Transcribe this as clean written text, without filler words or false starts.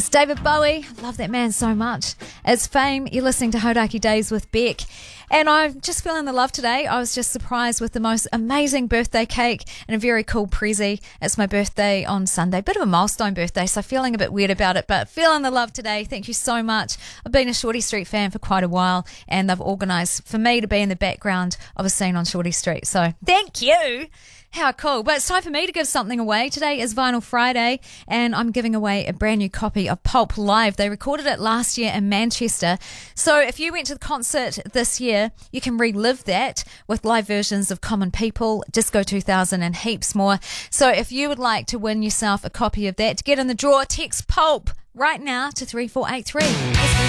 It's David Bowie. I love that man so much. It's Fame. You're listening to Hodaki Days with Beck. And I'm just feeling the love today. I was just surprised with the most amazing birthday cake and a very cool prezi. It's my birthday on Sunday. Bit of a milestone birthday, so feeling a bit weird about it, but feeling the love today. Thank you so much. I've been a Shorty Street fan for quite a while, and they've organised for me to be in the background of a scene on Shorty Street. So thank you. How cool. But it's time for me to give something away. Today is Vinyl Friday, and I'm giving away a brand new copy of Pulp Live. They recorded it last year in Manchester. So if you went to the concert this year, you can relive that with live versions of Common People, Disco 2000 and heaps more. So if you would like to win yourself a copy of that, to get in the draw, text Pulp right now to 3483.